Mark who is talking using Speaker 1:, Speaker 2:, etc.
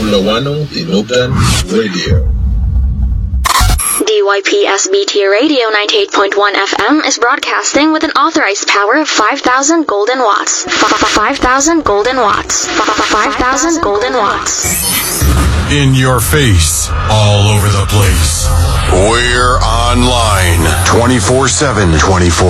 Speaker 1: Ilocano Tinubdan Radio.
Speaker 2: DYPSBT Radio 98.1 FM is broadcasting with an authorized power of 5,000 golden watts. 5,000 golden watts. 5,000 golden watts.
Speaker 3: In your face, all over the place. We're online 24/7, 24